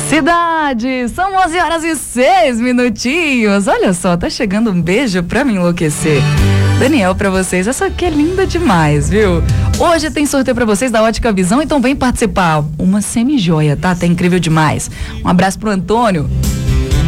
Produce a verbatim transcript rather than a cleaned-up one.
Cidade, são onze horas e seis minutinhos. Olha só, tá chegando um beijo pra me enlouquecer. Daniel, pra vocês, essa aqui é linda demais, viu? Hoje tem sorteio pra vocês da Ótica Visão, então vem participar. Uma semi-joia, tá? Tá incrível demais. Um abraço pro Antônio.